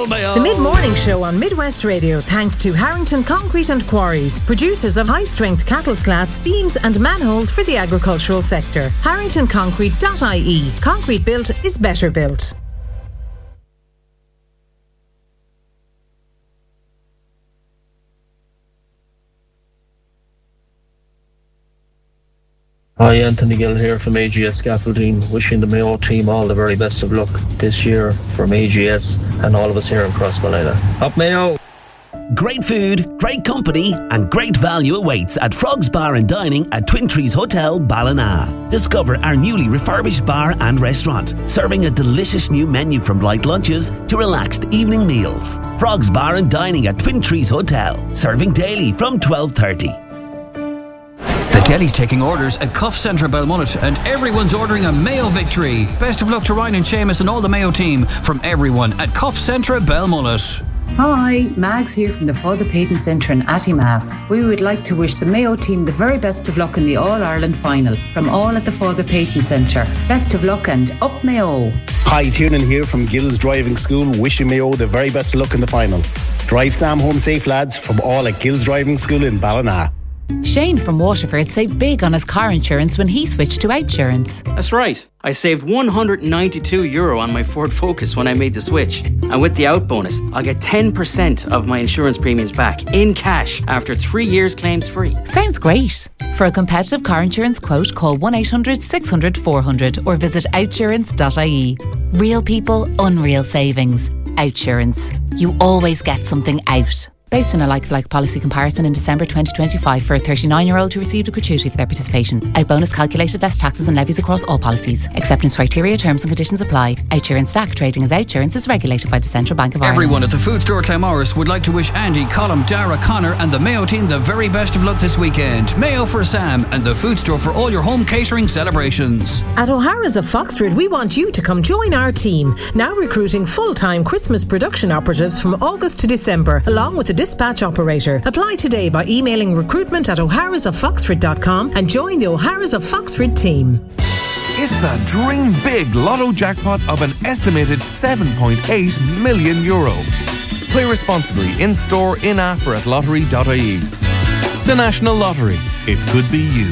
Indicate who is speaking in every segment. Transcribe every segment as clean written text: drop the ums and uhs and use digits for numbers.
Speaker 1: Mayo!
Speaker 2: The mid-morning show on Midwest Radio, thanks to Harrington Concrete and Quarries, producers of high-strength cattle slats, beams and manholes for the agricultural sector. HarringtonConcrete.ie. Concrete built is better built.
Speaker 3: Hi, Anthony Gill here from AGS Scaffolding, wishing the Mayo team all the very best of luck this year from AGS and all of us here in Crossmolina. Up Mayo!
Speaker 4: Great food, great company and great value awaits at Frogs Bar and Dining at Twin Trees Hotel, Ballina. Discover our newly refurbished bar and restaurant, serving a delicious new menu from light lunches to relaxed evening meals. Frogs Bar and Dining at Twin Trees Hotel, serving daily from 12:30.
Speaker 5: The deli's taking orders at Cuff Centre Belmullet and everyone's ordering a Mayo victory. Best of luck to Ryan and Seamus and all the Mayo team from everyone at Cuff Centre Belmullet.
Speaker 6: Hi, Mags here from the Father Peyton Centre in Attymass. We would like to wish the Mayo team the very best of luck in the All-Ireland final from all at the Father Peyton Centre. Best of luck and up Mayo.
Speaker 7: Hi, Tiernan here from Gills Driving School, wishing Mayo the very best of luck in the final. Drive Sam home safe, lads, from all at Gills Driving School in Ballina.
Speaker 8: Shane from Waterford saved big on his car insurance when he switched to Outsurance.
Speaker 9: That's right. I saved €192 on my Ford Focus when I made the switch. And with the out bonus, I'll get 10% of my insurance premiums back in cash after 3 years claims free.
Speaker 8: Sounds great. For a competitive car insurance quote, call 1-800 600 400 or visit outsurance.ie. Real people, unreal savings. Outsurance. You always get something out. Based on a like-for-like policy comparison in December 2025 for a 39-year-old who received a gratuity for their participation. Out bonus calculated less taxes and levies across all policies. Acceptance criteria, terms and conditions apply. Outsurance Stack trading as Outsurance is regulated by the Central Bank of Ireland.
Speaker 5: Everyone at the Food Store Claremorris would like to wish Andy, Colm, Dara, Connor and the Mayo team the very best of luck this weekend. Mayo for Sam and the Food Store for all your home catering celebrations.
Speaker 2: At O'Hara's of Foxford, we want you to come join our team. Now recruiting full-time Christmas production operatives from August to December, along with the dispatch operator. Apply today by emailing recruitment@oharasoffoxford.com and join the O'Hara's of Foxford team.
Speaker 10: It's a dream big lotto jackpot of an estimated €7.8 million. Play responsibly in store, in-app or at lottery.ie. The National Lottery. It could be you.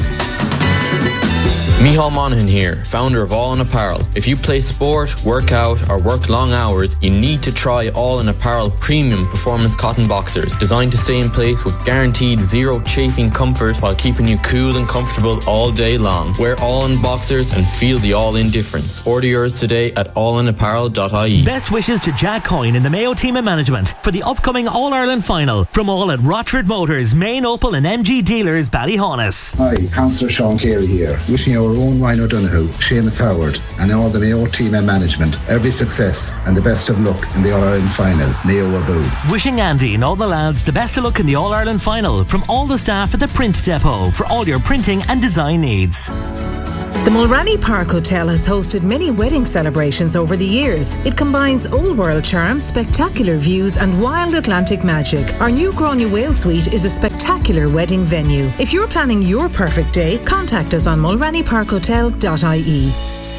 Speaker 11: Micheál Monaghan here, founder of All In Apparel. If you play sport, work out or work long hours, you need to try All In Apparel premium performance cotton boxers, designed to stay in place with guaranteed zero chafing comfort while keeping you cool and comfortable all day long. Wear All In boxers and feel the All In difference. Order yours today at allinapparel.ie.
Speaker 12: Best wishes to Jack Coyne in the Mayo team and management for the upcoming All-Ireland final from all at Rochford Motors, main Opel and MG dealers, Ballyhonus.
Speaker 13: Hi, Councillor Sean Carey here, wishing you our own Ryan O'Donoghue, Seamus Howard and all the Mayo team and management every success and the best of luck in the All-Ireland final. Mayo Aboo.
Speaker 12: Wishing Andy and all the lads the best of luck in the All-Ireland final from all the staff at the Print Depot for all your printing and design needs.
Speaker 2: The Mulranny Park Hotel has hosted many wedding celebrations over the years. It combines old world charm, spectacular views and wild Atlantic magic. Our new Gráinne Whale Suite is a spectacular wedding venue. If you're planning your perfect day, contact us on mulrannyparkhotel.ie.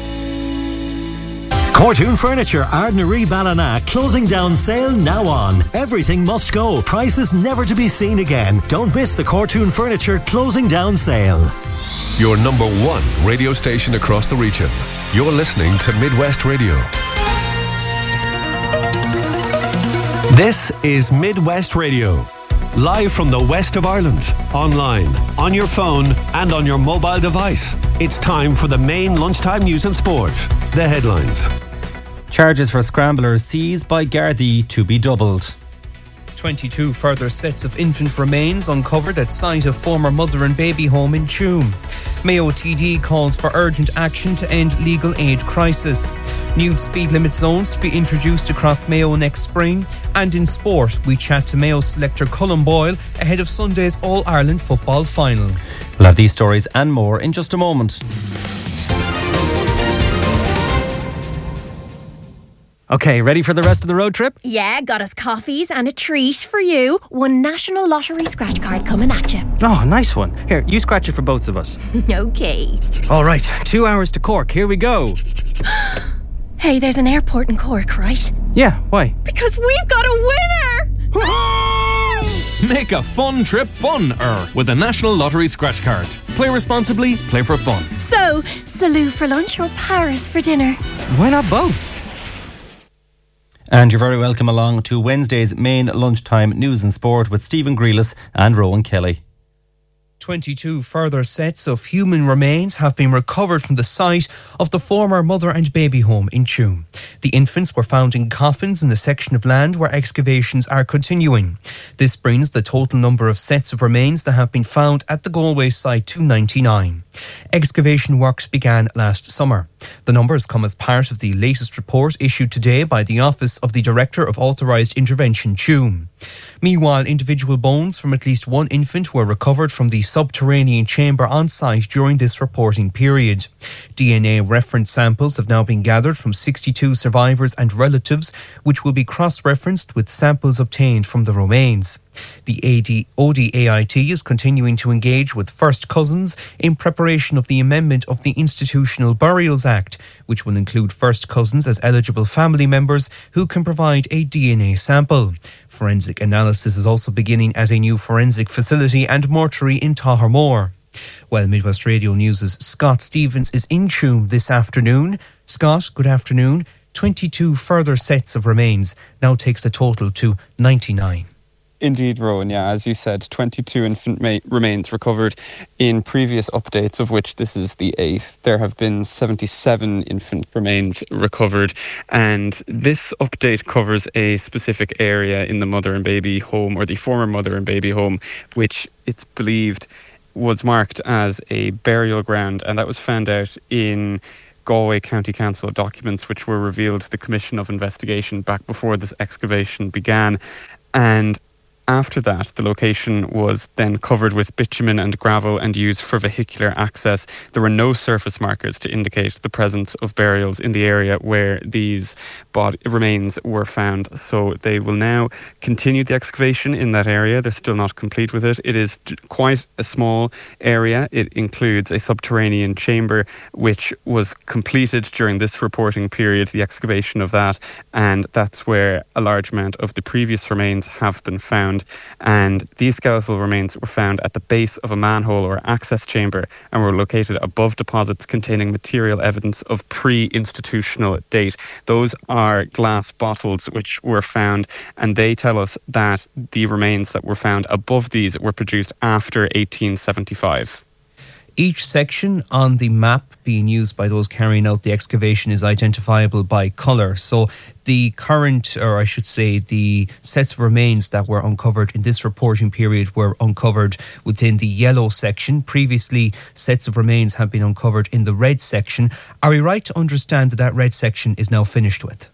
Speaker 12: Cortoon Furniture, Ardnaree Ballina, closing down sale now on. Everything must go. Prices never to be seen again. Don't miss the Cortoon Furniture closing down sale.
Speaker 10: Your number one radio station across the region. You're listening to Midwest Radio.
Speaker 14: This is Midwest Radio. Live from the west of Ireland, online, on your phone and on your mobile device. It's time for the main lunchtime news and sport. The headlines.
Speaker 15: Charges for scramblers seized by Gardaí to be doubled.
Speaker 16: 22 further sets of infant remains uncovered at site of former mother and baby home in Tuam. Mayo TD calls for urgent action to end legal aid crisis. New speed limit zones to be introduced across Mayo next spring. And in sport, we chat to Mayo selector Colm Boyle ahead of Sunday's All-Ireland football final.
Speaker 15: We'll have these stories and more in just a moment. Okay, ready for the rest of the road trip?
Speaker 17: Yeah, got us coffees and a treat for you. One National Lottery scratch card coming at you.
Speaker 15: Oh, nice one. Here, you scratch it for both of us.
Speaker 17: Okay.
Speaker 15: All right, 2 hours to Cork. Here we go.
Speaker 17: Hey, there's an airport in Cork, right?
Speaker 16: Yeah, why?
Speaker 17: Because we've got a winner!
Speaker 10: Make a fun trip fun-er with a National Lottery scratch card. Play responsibly, play for fun.
Speaker 17: So, Salou for lunch or Paris for dinner?
Speaker 16: Why not both?
Speaker 15: And you're very welcome along to Wednesday's main lunchtime news and sport with Stephen Grealis and Rowan Kelly.
Speaker 16: 22 further sets of human remains have been recovered from the site of the former mother and baby home in Tuam. The infants were found in coffins in a section of land where excavations are continuing. This brings the total number of sets of remains that have been found at the Galway site to 99. Excavation works began last summer. The numbers come as part of the latest report issued today by the Office of the Director of Authorised Intervention, Tuam. Meanwhile, individual bones from at least one infant were recovered from the subterranean chamber on site during this reporting period. DNA reference samples have now been gathered from 62 survivors and relatives, which will be cross-referenced with samples obtained from the remains. The ODAIT is continuing to engage with first cousins in preparation of the amendment of the Institutional Burials Act, which will include first cousins as eligible family members who can provide a DNA sample. Forensic analysis is also beginning at a new forensic facility and mortuary in Tohermore. Well, Midwest Radio News' Scott Stevens is in Tuam this afternoon. Scott, good afternoon. 22 further sets of remains now takes the total to 99.
Speaker 1: Indeed, Rowan, yeah, as you said, 22 infant remains recovered in previous updates, of which this is the 8th. There have been 77 infant remains recovered, and this update covers a specific area in the mother and baby home, or the former mother and baby home, which it's believed was marked as a burial ground, and that was found out in Galway County Council documents, which were revealed to the Commission of Investigation back before this excavation began. And after that, the location was then covered with bitumen and gravel and used for vehicular access. There were no surface markers to indicate the presence of burials in the area where these remains were found. So they will now continue the excavation in that area. They're still not complete with it. It is quite a small area. It includes a subterranean chamber, which was completed during this reporting period, the excavation of that. And that's where a large amount of the previous remains have been found. And these skeletal remains were found at the base of a manhole or access chamber and were located above deposits containing material evidence of pre-institutional date. Those are glass bottles which were found, and they tell us that the remains that were found above these were produced after 1875.
Speaker 16: Each section on the map being used by those carrying out the excavation is identifiable by colour. So the current, or I should say, the sets of remains that were uncovered in this reporting period were uncovered within the yellow section. Previously, sets of remains have been uncovered in the red section. Are we right to understand that that red section is now finished with?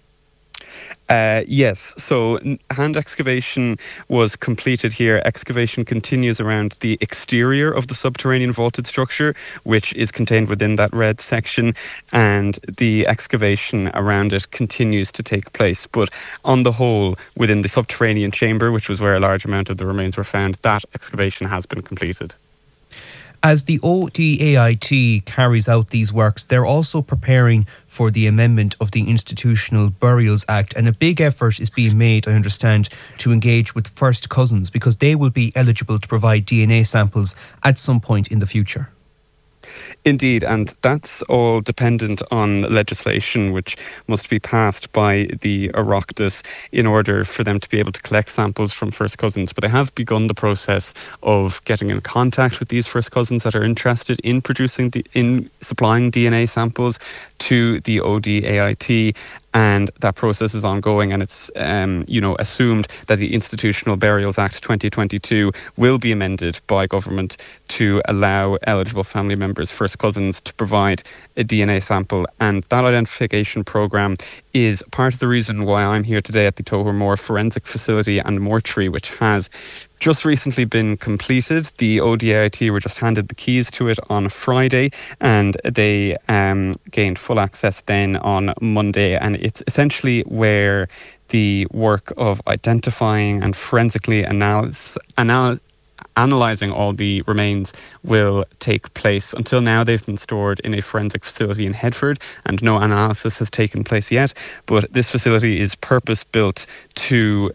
Speaker 1: Yes, so hand excavation was completed here. Excavation continues around the exterior of the subterranean vaulted structure, which is contained within that red section, and the excavation around it continues to take place. But on the whole, within the subterranean chamber, which was where a large amount of the remains were found, that excavation has been completed.
Speaker 16: As the ODAIT carries out these works, they're also preparing for the amendment of the Institutional Burials Act, and a big effort is being made, I understand, to engage with first cousins because they will be eligible to provide DNA samples at some point in the future.
Speaker 1: Indeed, and that's all dependent on legislation which must be passed by the Oireachtas in order for them to be able to collect samples from first cousins. But they have begun the process of getting in contact with these first cousins that are interested in supplying DNA samples to the ODAIT. And that process is ongoing, and it's assumed that the Institutional Burials Act 2022 will be amended by government to allow eligible family members, first cousins, to provide a DNA sample. And that identification programme is part of the reason why I'm here today at the Tohermore Forensic Facility and Mortuary, which has just recently been completed. The ODAIT were just handed the keys to it on Friday, and they gained full access then on Monday. And it's essentially where analysing all the remains will take place. Until now, they've been stored in a forensic facility in Headford, and no analysis has taken place yet. But this facility is purpose-built to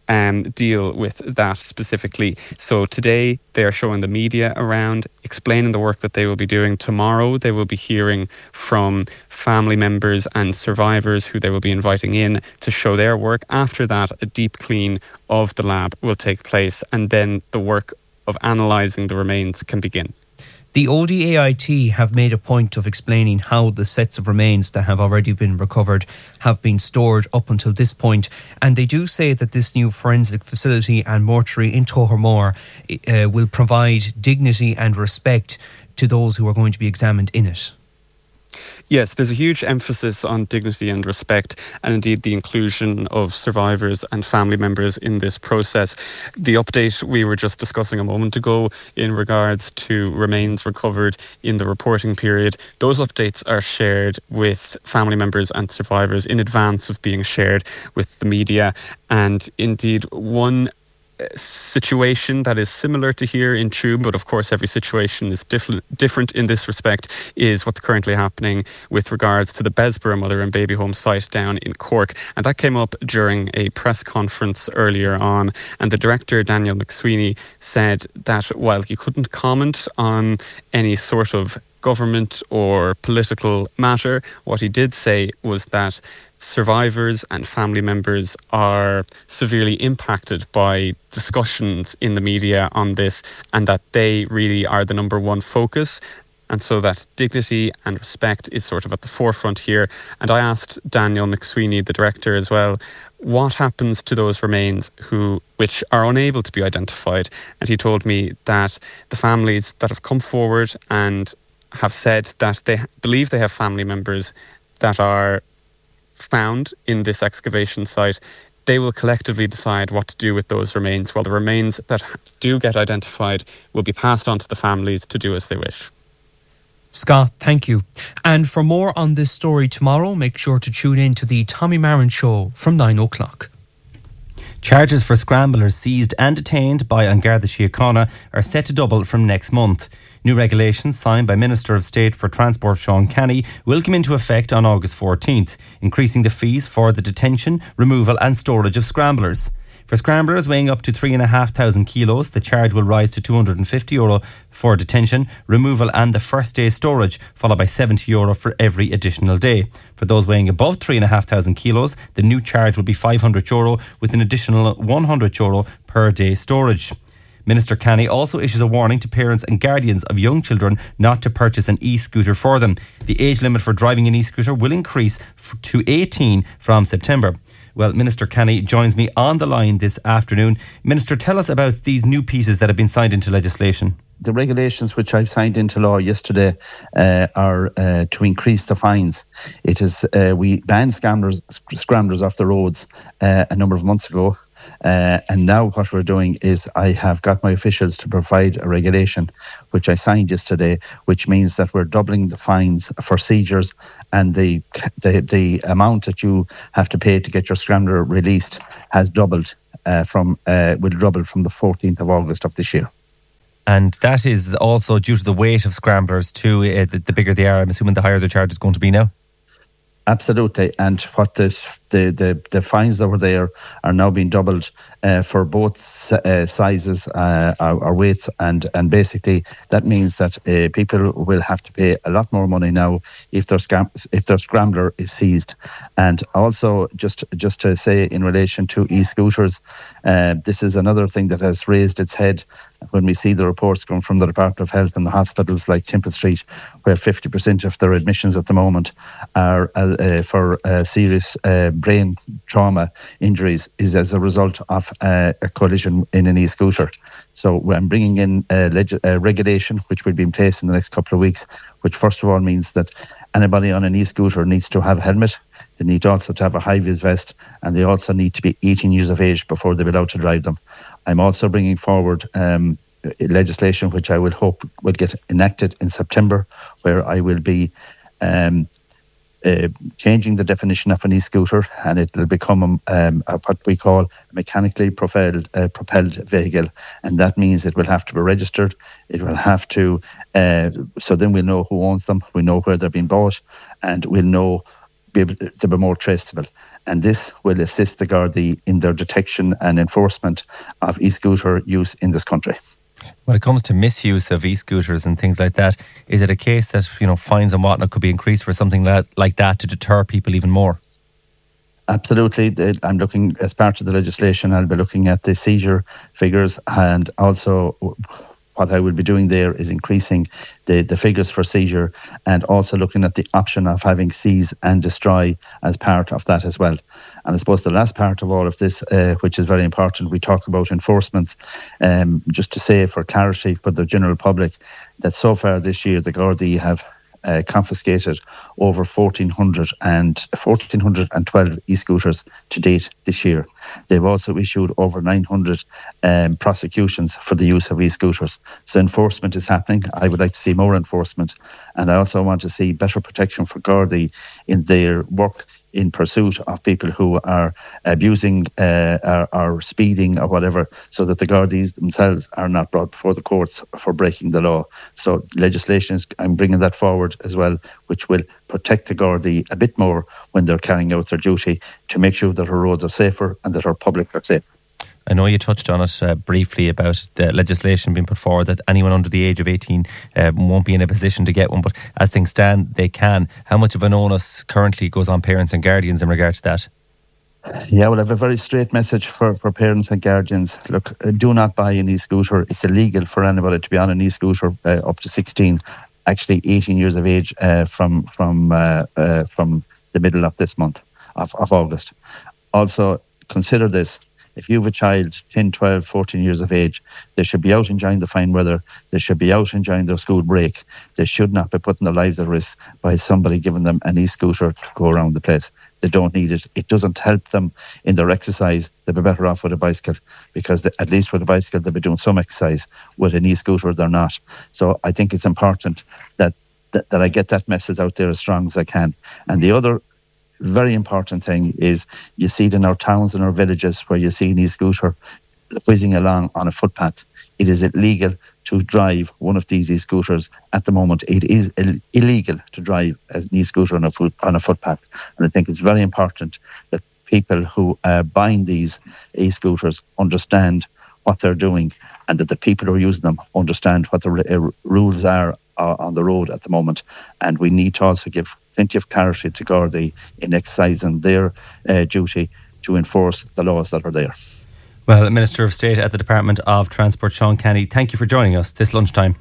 Speaker 1: deal with that specifically. So today they are showing the media around, explaining the work that they will be doing. Tomorrow they will be hearing from family members and survivors who they will be inviting in to show their work. After that, a deep clean of the lab will take place, and then the work of analysing the remains can begin.
Speaker 16: The ODAIT have made a point of explaining how the sets of remains that have already been recovered have been stored up until this point, and they do say that this new forensic facility and mortuary in Tohermore will provide dignity and respect to those who are going to be examined in it.
Speaker 1: Yes, there's a huge emphasis on dignity and respect, and indeed the inclusion of survivors and family members in this process. The update we were just discussing a moment ago in regards to remains recovered in the reporting period, those updates are shared with family members and survivors in advance of being shared with the media. And indeed, one situation that is similar to here in Tuam, but of course every situation is different in this respect, is what's currently happening with regards to the Besborough Mother and Baby Home site down in Cork. And that came up during a press conference earlier on, and the director, Daniel McSweeney, said that while he couldn't comment on any sort of government or political matter, what he did say was that survivors and family members are severely impacted by discussions in the media on this, and that they really are the number one focus. And so that dignity and respect is sort of at the forefront here. And I asked Daniel McSweeney, the director, as well, what happens to those remains which are unable to be identified? And he told me that the families that have come forward and have said that they believe they have family members that are found in this excavation site, they will collectively decide what to do with those remains, while the remains that do get identified will be passed on to the families to do as they wish.
Speaker 16: Scott, thank you. And for more on this story tomorrow, make sure to tune in to the Tommy Marin Show from 9 o'clock.
Speaker 15: Charges for scramblers seized and detained by An Garda Síochána are set to double from next month. New regulations signed by Minister of State for Transport Sean Kenny will come into effect on August 14th, increasing the fees for the detention, removal and storage of scramblers. For scramblers weighing up to 3,500 kilos, the charge will rise to €250 for detention, removal and the first day storage, followed by €70 for every additional day. For those weighing above 3,500 kilos, the new charge will be €500 with an additional €100 per day storage. Minister Canny also issues a warning to parents and guardians of young children not to purchase an e-scooter for them. The age limit for driving an e-scooter will increase to 18 from September. Well, Minister Canny joins me on the line this afternoon. Minister, tell us about these new pieces that have been signed into legislation.
Speaker 18: The regulations which I've signed into law yesterday are to increase the fines. It is we banned scramblers off the roads a number of months ago. And now what we're doing is I have got my officials to provide a regulation which I signed yesterday, which means that we're doubling the fines for seizures, and the amount that you have to pay to get your scrambler released has doubled will double from the 14th of August of this year.
Speaker 15: And that is also due to the weight of scramblers too. The bigger they are, I'm assuming the higher the charge is going to be now.
Speaker 18: Absolutely, and what the fines that were there are now being doubled for both sizes or weights, and basically that means that people will have to pay a lot more money now if their scrambler is seized. And also, just to say in relation to e-scooters, this is another thing that has raised its head when we see the reports coming from the Department of Health and the hospitals like Temple Street, where 50% of their admissions at the moment are for serious brain trauma injuries is as a result of a collision in an e-scooter. So I'm bringing in a regulation which will be in place in the next couple of weeks, which first of all means that anybody on an e-scooter needs to have a helmet. They need also to have a high-vis vest, and they also need to be 18 years of age before they're allowed to drive them. I'm also bringing forward legislation which I would hope will get enacted in September, where I will be changing the definition of an e-scooter, and it will become what we call a mechanically propelled vehicle, and that means it will have to be registered. It will have to, so then we'll know who owns them, we know where they're being bought, and we'll be able to be more traceable. And this will assist the Gardaí in their detection and enforcement of e-scooter use in this country.
Speaker 15: When it comes to misuse of e-scooters and things like that, is it a case that, fines and whatnot could be increased for something like that to deter people even more?
Speaker 18: Absolutely. I'm looking, as part of the legislation, I'll be looking at the seizure figures, and also what I will be doing there is increasing the figures for seizure, and also looking at the option of having seize and destroy as part of that as well. And I suppose the last part of all of this, which is very important, we talk about enforcements, just to say for clarity for the general public, that so far this year the Gardaí have confiscated over 1,412 e-scooters to date this year. They've also issued over 900 prosecutions for the use of e-scooters. So enforcement is happening. I would like to see more enforcement, and I also want to see better protection for Gardaí in their work in pursuit of people who are abusing or speeding or whatever, so that the Gardaís themselves are not brought before the courts for breaking the law. So legislation, I'm bringing that forward as well, which will protect the Gardaí a bit more when they're carrying out their duty to make sure that our roads are safer and that our public are safe.
Speaker 15: I know you touched on it briefly about the legislation being put forward that anyone under the age of 18 won't be in a position to get one, but as things stand, they can. How much of an onus currently goes on parents and guardians in regard to that?
Speaker 18: Yeah, well, I have a very straight message for parents and guardians. Look, do not buy an e-scooter. It's illegal for anybody to be on an e-scooter up to 16, actually 18 years of age from the middle of this month, of August. Also, consider this. If you have a child, 10, 12, 14 years of age, they should be out enjoying the fine weather. They should be out enjoying their school break. They should not be putting their lives at risk by somebody giving them an e-scooter to go around the place. They don't need it. It doesn't help them in their exercise. They'd be better off with a bicycle, because at least with a bicycle they'll be doing some exercise. With an e-scooter they're not. So I think it's important that I get that message out there as strong as I can. And the other very important thing is, you see it in our towns and our villages where you see an e-scooter whizzing along on a footpath. It is illegal to drive one of these e-scooters at the moment. It is illegal to drive an e-scooter on a footpath. And I think it's very important that people who are buying these e-scooters understand what they're doing, and that the people who are using them understand what the rules are on the road at the moment. And we need to also give plenty of clarity to Gardaí in exercising their duty to enforce the laws that are there.
Speaker 15: Well, Minister of State at the Department of Transport, Sean Kenny, thank you for joining us this lunchtime.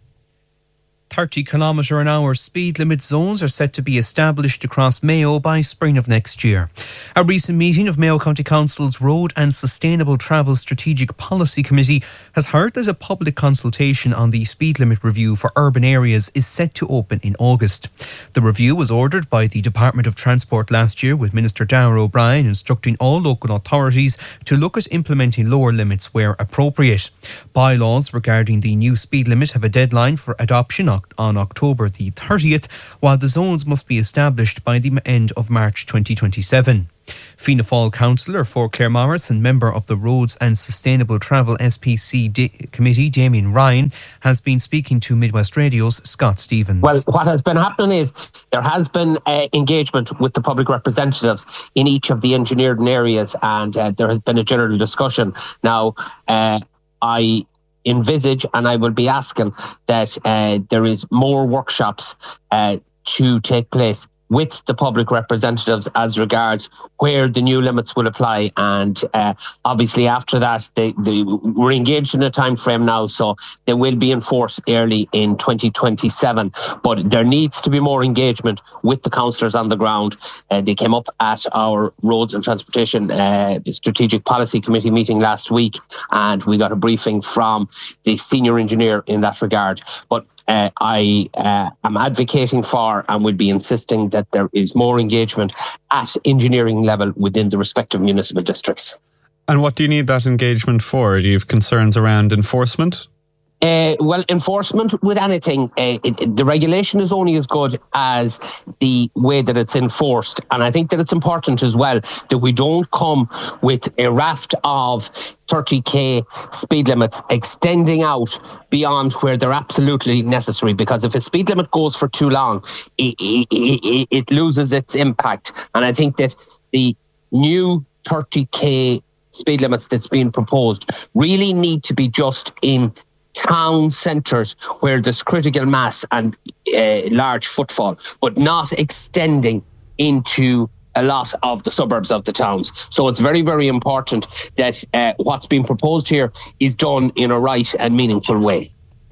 Speaker 16: 30 km/h speed limit zones are set to be established across Mayo by spring of next year. A recent meeting of Mayo County Council's Road and Sustainable Travel Strategic Policy Committee has heard that a public consultation on the speed limit review for urban areas is set to open in August. The review was ordered by the Department of Transport last year, with Minister Darragh O'Brien instructing all local authorities to look at implementing lower limits where appropriate. Bylaws regarding the new speed limit have a deadline for adoption on October the 30th, while the zones must be established by the end of March 2027. Fianna Fáil councillor for Claremorris and member of the Roads and Sustainable Travel SPC Committee, Damien Ryan, has been speaking to Midwest Radio's Scott Stevens.
Speaker 19: Well, what has been happening is there has been engagement with the public representatives in each of the engineered areas, and there has been a general discussion. Now, I envisage, and I will be asking, that there is more workshops to take place with the public representatives as regards where the new limits will apply. And obviously after that, we're engaged in a time frame now, so they will be enforced early in 2027. But there needs to be more engagement with the councillors on the ground. They came up at our Roads and Transportation Strategic Policy Committee meeting last week, and we got a briefing from the senior engineer in that regard. But I am advocating for, and will be insisting, that there is more engagement at engineering level within the respective municipal districts.
Speaker 1: And what do you need that engagement for? Do you have concerns around enforcement?
Speaker 19: Well, enforcement with anything, the regulation is only as good as the way that it's enforced. And I think that it's important as well that we don't come with a raft of 30k speed limits extending out beyond where they're absolutely necessary. Because if a speed limit goes for too long, it loses its impact. And I think that the new 30k speed limits that's being proposed really need to be just in town centres where there's critical mass and large footfall, but not extending into a lot of the suburbs of the towns. So it's very, very important that what's being proposed here is done in a right and meaningful way.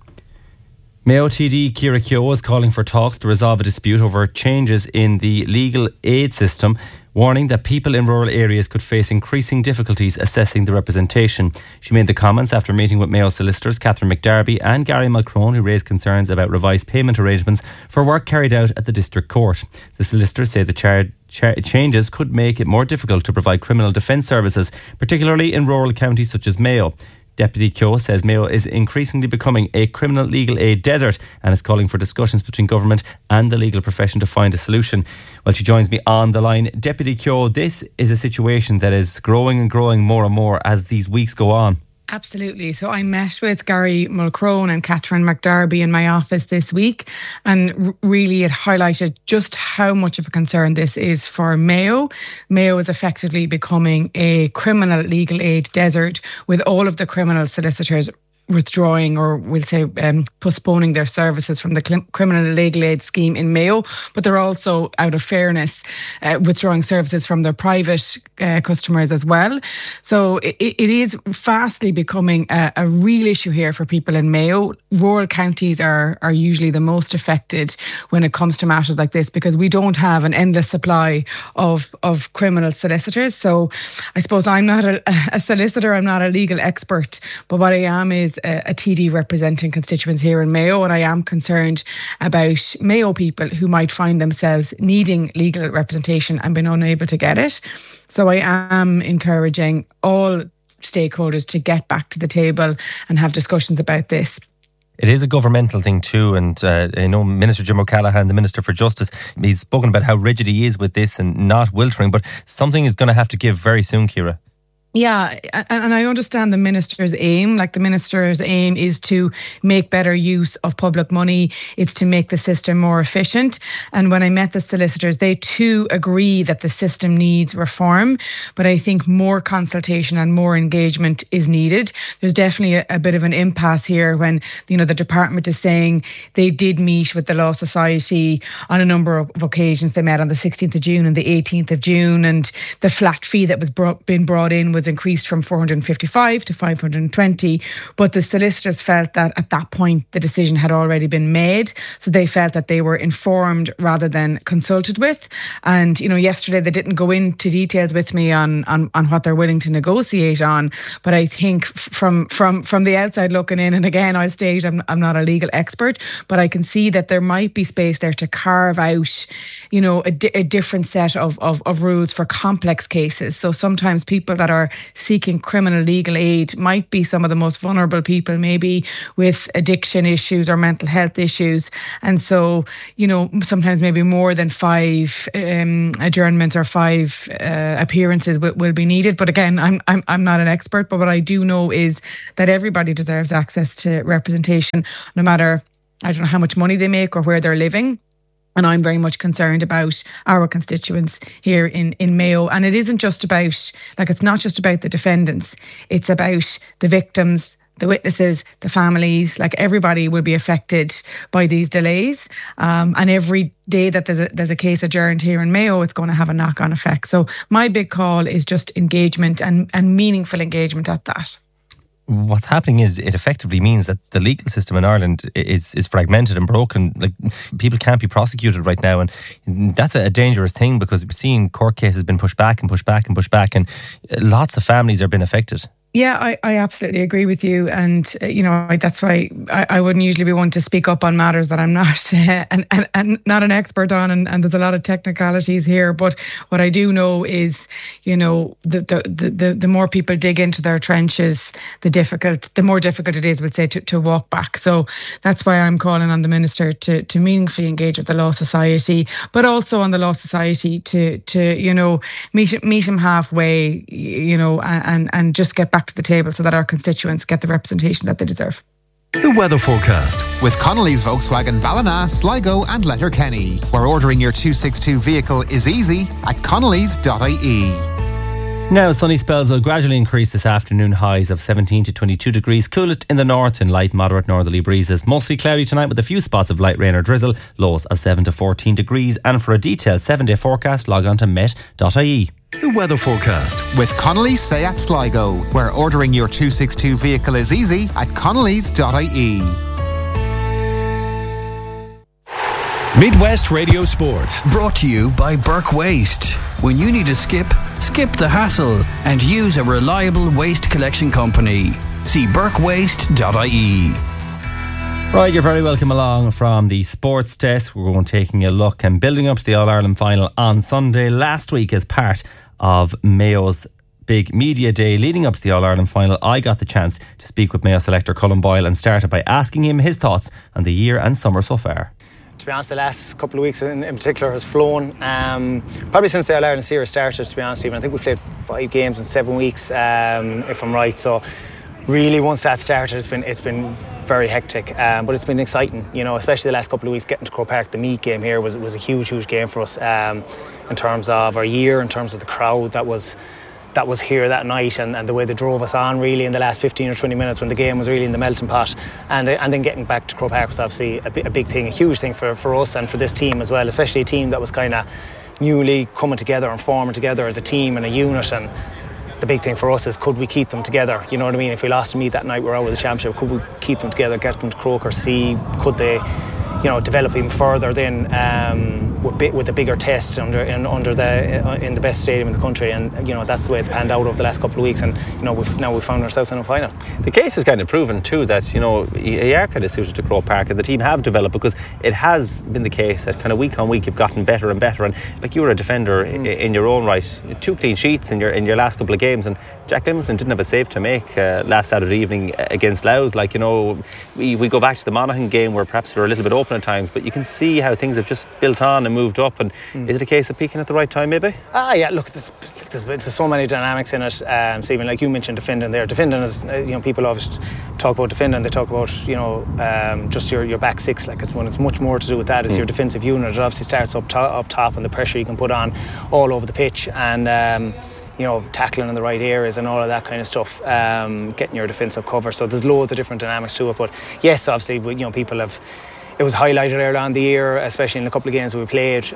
Speaker 15: Mayo TD Ciara Keogh is calling for talks to resolve a dispute over changes in the legal aid system, warning that people in rural areas could face increasing difficulties assessing the representation. She made the comments after meeting with Mayo solicitors Catherine McDarby and Gary Mulcrone, who raised concerns about revised payment arrangements for work carried out at the District Court. The solicitors say the changes could make it more difficult to provide criminal defence services, particularly in rural counties such as Mayo. Deputy Keogh says Mayo is increasingly becoming a criminal legal aid desert and is calling for discussions between government and the legal profession to find a solution. Well, she joins me on the line. Deputy Keogh, this is a situation that is growing and growing more and more as these weeks go on.
Speaker 20: Absolutely. So I met with Gary Mulcrone and Catherine McDarby in my office this week, and really it highlighted just how much of a concern this is for Mayo. Mayo is effectively becoming a criminal legal aid desert, with all of the criminal solicitors withdrawing, or we'll say postponing their services from the criminal legal aid scheme in Mayo, but they're also, out of fairness, withdrawing services from their private customers as well. So it is fastly becoming a real issue here for people in Mayo. Rural counties are usually the most affected when it comes to matters like this, because we don't have an endless supply of criminal solicitors. So I suppose I'm not a solicitor, I'm not a legal expert, but what I am is a TD representing constituents here in Mayo, and I am concerned about Mayo people who might find themselves needing legal representation and being unable to get it. So I am encouraging all stakeholders to get back to the table and have discussions about this.
Speaker 15: It is a governmental thing too, and I know Minister Jim O'Callaghan, the Minister for Justice, he's spoken about how rigid he is with this and not wiltering, but something is going to have to give very soon, Ciara.
Speaker 20: Yeah, and I understand the Minister's aim. Like, the Minister's aim is to make better use of public money. It's to make the system more efficient. And when I met the solicitors, they too agree that the system needs reform. But I think more consultation and more engagement is needed. There's definitely a bit of an impasse here when, you know, the department is saying they did meet with the Law Society on a number of occasions. They met on the 16th of June and the 18th of June. And the flat fee that was been brought in was increased from 455 to 520, but the solicitors felt that at that point the decision had already been made, so they felt that they were informed rather than consulted with. And you know, yesterday they didn't go into details with me on what they're willing to negotiate on, but I think from the outside looking in, and again I'll state I'm not a legal expert, but I can see that there might be space there to carve out, you know, a different set of rules for complex cases. So sometimes people that are seeking criminal legal aid might be some of the most vulnerable people, maybe with addiction issues or mental health issues. And so, you know, sometimes maybe more than 5 adjournments or 5 appearances will be needed. But again, I'm not an expert, but what I do know is that everybody deserves access to representation, no matter, I don't know how much money they make or where they're living. And I'm very much concerned about our constituents here in Mayo. And it isn't just about, like, it's not just about the defendants. It's about the victims, the witnesses, the families. Like, everybody will be affected by these delays. And every day that there's a case adjourned here in Mayo, it's going to have a knock-on effect. So my big call is just engagement and meaningful engagement at that.
Speaker 15: What's happening is it effectively means that the legal system in Ireland is fragmented and broken. Like, people can't be prosecuted right now, and that's a dangerous thing, because we're seeing court cases been pushed back and pushed back and pushed back, and lots of families are being affected.
Speaker 20: Yeah, I absolutely agree with you. And, that's why I wouldn't usually be one to speak up on matters that I'm not and not an expert on. And there's a lot of technicalities here. But what I do know is, the more people dig into their trenches, the more difficult it is, I would say, to walk back. So that's why I'm calling on the Minister to meaningfully engage with the Law Society, but also on the Law Society to meet him halfway, and just get back to the table so that our constituents get the representation that they deserve.
Speaker 14: The weather forecast
Speaker 21: with Connolly's Volkswagen Ballina, Sligo and Letterkenny, where ordering your 262 vehicle is easy at connolly's.ie.
Speaker 15: Now, sunny spells will gradually increase this afternoon, highs of 17 to 22 degrees. Coolest in the north and light moderate northerly breezes. Mostly cloudy tonight with a few spots of light rain or drizzle. Lows of 7 to 14 degrees. And for a detailed 7-day forecast, log on to met.ie.
Speaker 14: The weather forecast
Speaker 21: with Connolly's Seat Sligo, where ordering your 262 vehicle is easy at connolly's.ie.
Speaker 14: Midwest Radio Sport.
Speaker 5: Brought to you by Burke Waste. When you need a skip the hassle and use a reliable waste collection company. See burkewaste.ie.
Speaker 15: Right, you're very welcome along from the sports desk. We're going taking a look and building up to the All-Ireland final on Sunday. Last week, as part of Mayo's big media day leading up to the All-Ireland final, I got the chance to speak with Mayo selector Colm Boyle and started by asking him his thoughts on the year and summer so far.
Speaker 22: To be honest, the last couple of weeks in particular has flown. Probably since the All-Ireland series started, to be honest, even I think we played 5 games in 7 weeks, if I'm right. So really, once that started, it's been very hectic, but it's been exciting. Especially the last couple of weeks, getting to Croke Park. The Meath game here was a huge game for us in terms of our year, in terms of the crowd that was here that night, and the way they drove us on really in the last 15 or 20 minutes when the game was really in the melting pot, and then getting back to Croke Park was obviously a big thing, a huge thing for us and for this team as well, especially a team that was kind of newly coming together and forming together as a team and a unit. And the big thing for us is, could we keep them together? You know what I mean? If we lost to Meath that night, we're out of the championship. Could we keep them together, get them to Croker, see could they develop even further then with a bigger test in the best stadium in the country, and that's the way it's panned out over the last couple of weeks, and we've found ourselves in a final.
Speaker 23: The case is kind of proven too that you are kind of suited to Croke Park, and the team have developed, because it has been the case that kind of week on week you've gotten better and better, and like you were a defender in your own right, 2 clean sheets in your last couple of games, and Jack Livingston didn't have a save to make last Saturday evening against Louth. We go back to the Monaghan game where perhaps we're a little bit open at times, but you can see how things have just built on and moved up. And is it a case of peaking at the right time, maybe?
Speaker 22: Yeah, look, there's so many dynamics in it, Stephen. Like you mentioned, defending there. Defending is, people always talk about defending. They talk about, just your back six. Like it's much more to do with that. It's your defensive unit. It obviously starts up top, and the pressure you can put on all over the pitch, and tackling in the right areas and all of that kind of stuff, getting your defensive cover. So there's loads of different dynamics to it. But yes, obviously, people have. It was highlighted earlier on in the year, especially in a couple of games we played.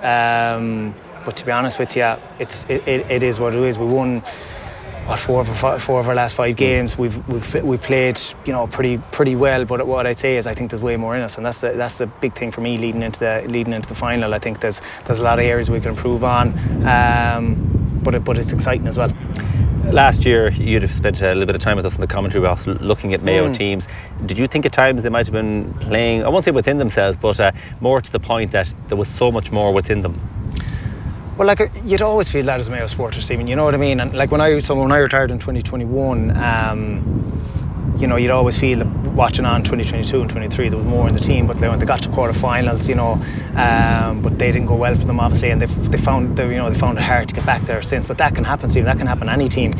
Speaker 22: But to be honest with you, it is what it is. We won four of our last 5 games. We've played pretty well. But what I'd say is I think there's way more in us, and that's the big thing for me leading into the final. I think there's a lot of areas we can improve on. But it's exciting as well.
Speaker 23: Last year you'd have spent a little bit of time with us in the commentary box looking at Mayo teams. Did you think at times they might have been playing, I won't say within themselves, but more to the point that there was so much more within them?
Speaker 22: Well, you'd always feel that as a Mayo supporter, Stephen, you know what I mean? And when I retired in 2021, you'd always feel that watching on 2022 and 23 there was more in the team, but when they got to quarterfinals, but they didn't go well for them obviously, and they found it hard to get back there since. But that can happen, Stephen. That can happen any team.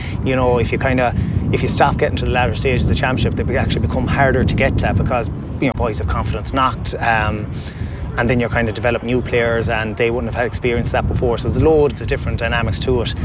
Speaker 22: If you stop getting to the latter stages of the championship, they actually become harder to get to, because boys have confidence knocked. And then you're kind of develop new players, and they wouldn't have had experience that before. So there's loads of different dynamics to it.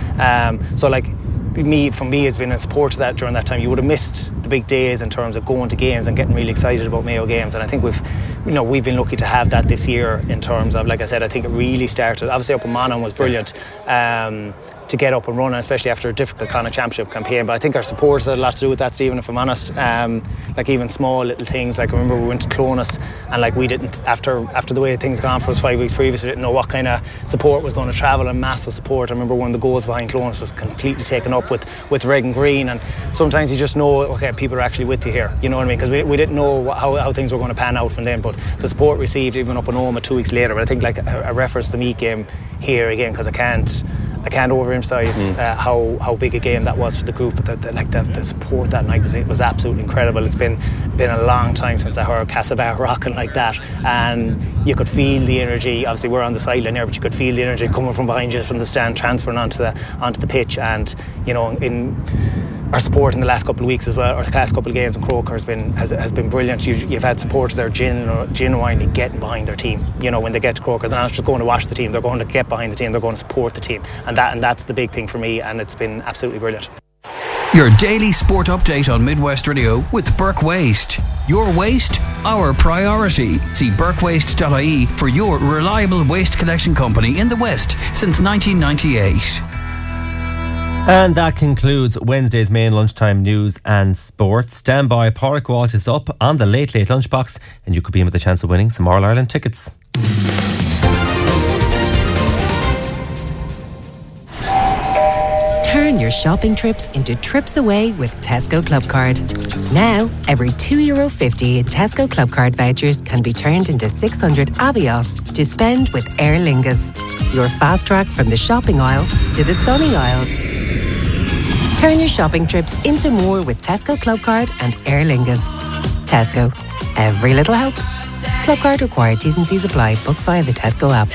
Speaker 22: Me has been in support of that during that time. You would have missed the big days in terms of going to games and getting really excited about Mayo games, and I think we've been lucky to have that this year in terms of, like I said, I think it really started obviously up in Monaghan was brilliant, to get up and run, especially after a difficult kind of championship campaign. But I think our supporters had a lot to do with that, Stephen, if I'm honest. Like even small little things, like I remember we went to Clonus and like we didn't, after the way things gone for us 5 weeks previous, we didn't know what kind of support was going to travel, and massive support. I remember one of the goals behind Clonus was completely taken up with red and green, and sometimes you just know, okay, people are actually with you here, you know what I mean, because we didn't know how things were going to pan out from them, but the support received even up in Oma 2 weeks later. But I think like I referenced the Meath game here again because I can't overemphasise how big a game that was for the group. The support that night was absolutely incredible. It's been a long time since I heard Castlebar rocking like that, and you could feel the energy. Obviously we're on the sideline here, but you could feel the energy coming from behind you from the stand, transferring onto the pitch. And you know, in our support in the last couple of weeks as well, or the last couple of games in Croker has been brilliant. You've had supporters that are genuinely getting behind their team. You know, when they get to Croker, they're not just going to watch the team, they're going to get behind the team, they're going to support the team, and that's the big thing for me, and it's been absolutely brilliant.
Speaker 5: Your daily sport update on Midwest Radio with Burke Waste. Your waste, our priority. See burkewaste.ie for your reliable waste collection company in the West since 1998.
Speaker 15: And that concludes Wednesday's main lunchtime news and sport. Stand by, Pádraig Walsh is up on the Late Lunchbox, and you could be in with a chance of winning some All-Ireland tickets.
Speaker 3: Turn your shopping trips into trips away with Tesco Clubcard. Now, every €2.50 in Tesco Clubcard vouchers can be turned into 600 Avios to spend with Aer Lingus. Your fast track from the shopping aisle to the sunny aisles. Turn your shopping trips into more with Tesco Clubcard and Aer Lingus. Tesco. Every little helps. Clubcard required. T's and C's apply. Book via the Tesco app.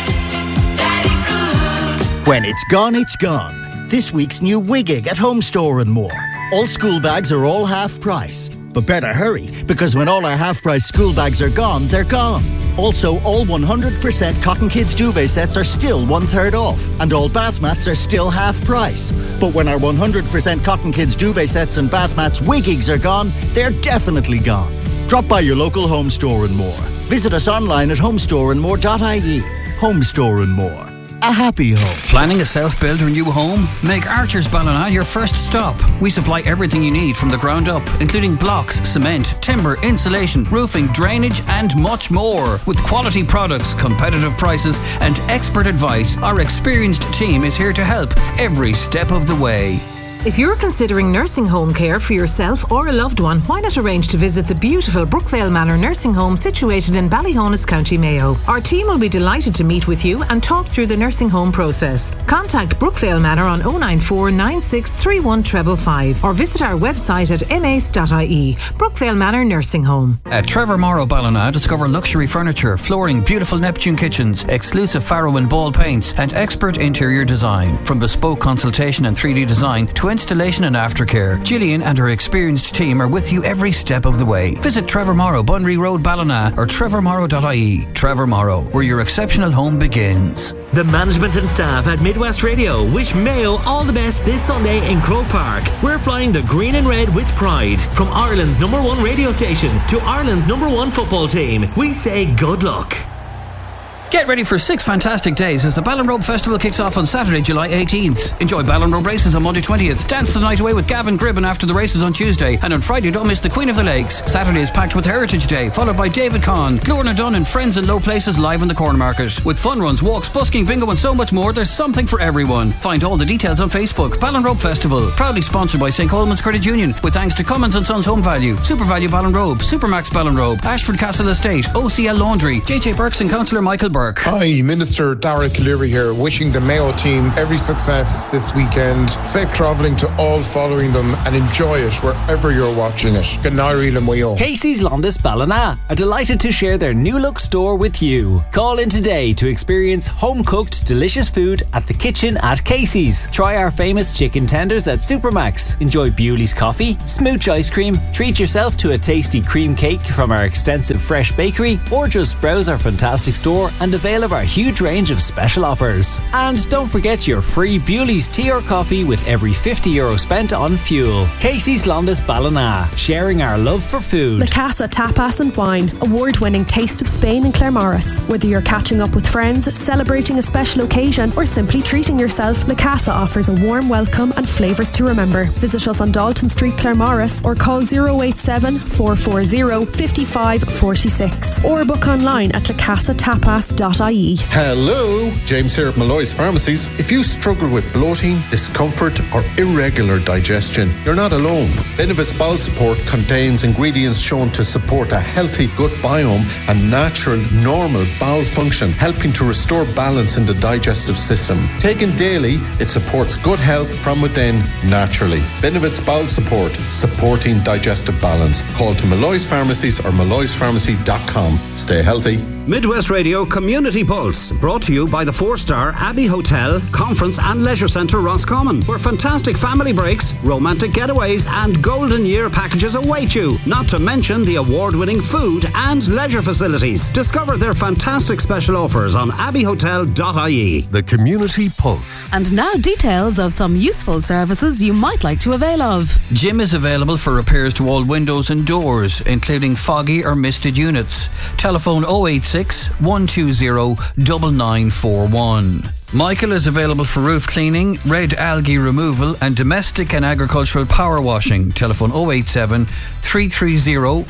Speaker 4: When it's gone, it's gone. This week's new Wigig at Home Store and More. All school bags are all half price. But better hurry, because when all our half price school bags are gone, they're gone. Also, all 100% Cotton Kids duvet sets are still 1/3 off, and all bath mats are still half price. But when our 100% Cotton Kids duvet sets and bath mats Wigigs are gone, they're definitely gone. Drop by your local Home Store and More. Visit us online at homestoreandmore.ie. Home Store and More. A happy home.
Speaker 5: Planning a self-build or new home? Make Archer's Ballina your first stop. We supply everything you need from the ground up, including blocks, cement, timber, insulation, roofing, drainage and much more. With quality products, competitive prices and expert advice, our experienced team is here to help every step of the way.
Speaker 2: If you're considering nursing home care for yourself or a loved one, why not arrange to visit the beautiful Brookvale Manor Nursing Home situated in Ballyhonus, County Mayo. Our team will be delighted to meet with you and talk through the nursing home process. Contact Brookvale Manor on 094 9631 555 or visit our website at mace.ie. Brookvale Manor Nursing Home.
Speaker 5: At Trevor Morrow Ballina, discover luxury furniture, flooring, beautiful Neptune kitchens, exclusive Faro and Ball paints and expert interior design. From bespoke consultation and 3D design to installation and aftercare, Gillian and her experienced team are with you every step of the way. Visit Trevor Morrow, Bunry Road, Ballina or trevormorrow.ie. Trevor Morrow, where your exceptional home begins.
Speaker 12: The management and staff at Midwest Radio wish Mayo all the best this Sunday in Croke Park. We're flying the green and red with pride. From Ireland's #1 radio station to Ireland's #1 football team, we say good luck.
Speaker 5: Get ready for 6 fantastic days as the Ballinrobe Festival kicks off on Saturday, July 18th. Enjoy Ballinrobe races on Monday 20th. Dance the night away with Gavin Gribben after the races on Tuesday. And on Friday, don't miss the Queen of the Lakes. Saturday is packed with Heritage Day, followed by David Conn, Glorna Dunn and Friends in Low Places live in the Corn Market. With fun runs, walks, busking, bingo and so much more, there's something for everyone. Find all the details on Facebook. Ballinrobe Festival, proudly sponsored by St. Coleman's Credit Union, with thanks to Cummins & Sons Home Value, Super Value Ballinrobe, Supermax Ballinrobe, Ashford Castle Estate, OCL Laundry, JJ Burks and Councillor Michael Burke.
Speaker 6: Hi, Minister Darragh Cleary here, wishing the Mayo team every success this weekend. Safe travelling to all following them and enjoy it wherever you're watching it.
Speaker 24: Casey's Londis Ballina are delighted to share their new look store with you. Call in today to experience home-cooked delicious food at the kitchen at Casey's. Try our famous chicken tenders at Supermax. Enjoy Bewley's coffee, smooch ice cream, treat yourself to a tasty cream cake from our extensive fresh bakery, or just browse our fantastic store and and avail of our huge range of special offers. And don't forget your free Bewley's tea or coffee with every €50 spent on fuel. Casey's Londis Ballina, sharing our love for food.
Speaker 7: La Casa Tapas and Wine, award-winning Taste of Spain in Claremorris. Whether you're catching up with friends, celebrating a special occasion, or simply treating yourself, La Casa offers a warm welcome and flavours to remember. Visit us on Dalton Street, Claremorris, or call 087 440 5546, or book online at lacasatapas.ie.
Speaker 8: Hello, James here at Malloy's Pharmacies. If you struggle with bloating, discomfort or irregular digestion, you're not alone. Benevit's Bowel Support contains ingredients shown to support a healthy gut biome and natural, normal bowel function, helping to restore balance in the digestive system. Taken daily, it supports gut health from within naturally. Benevit's Bowel Support, supporting digestive balance. Call to Malloy's Pharmacies or malloyspharmacy.com. Stay healthy.
Speaker 9: Midwest Radio Community Pulse, brought to you by the 4-star Abbey Hotel, Conference and Leisure Centre Roscommon, where fantastic family breaks, romantic getaways and golden year packages await you, not to mention the award-winning food and leisure facilities. Discover their fantastic special offers on abbeyhotel.ie.
Speaker 14: The Community Pulse.
Speaker 11: And now details of some useful services you might like to avail of.
Speaker 5: Jim is available for repairs to all windows and doors, including foggy or misted units. Telephone 086 120 9941. Michael is available for roof cleaning, red algae removal and domestic and agricultural power washing. Telephone 087 330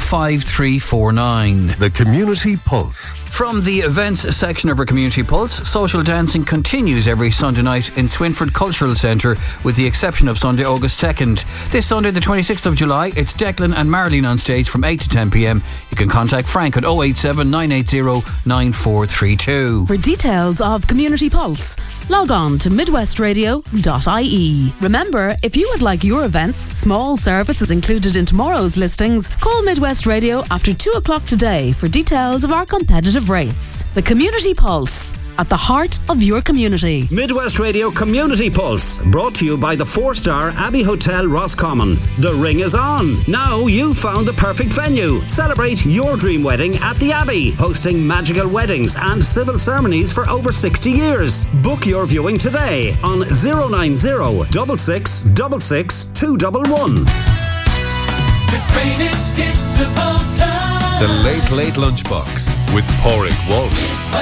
Speaker 5: 5349.
Speaker 14: The Community Pulse.
Speaker 5: From the events section of our Community Pulse, social dancing continues every Sunday night in Swinford Cultural Centre, with the exception of Sunday, August 2nd. This Sunday, the 26th of July, it's Declan and Marlene on stage from 8 to 10 p.m. You can contact Frank at 087 980 9432.
Speaker 11: For details of Community Pulse, log on to midwestradio.ie. Remember, if you would like your events, small services included in tomorrow's listings, call Midwest Radio after 2 o'clock today for details of our competitive rates. The Community Pulse, at the heart of your community.
Speaker 9: Midwest Radio Community Pulse, brought to you by the 4-star Abbey Hotel Roscommon. The ring is on. Now you've found the perfect venue. Celebrate your dream wedding at the Abbey, hosting magical weddings and civil ceremonies for over 60 years. Book your viewing today on 090 6666 211.
Speaker 25: The greatest hits of all time.
Speaker 10: The Late Late Lunchbox with Pádraig Walsh.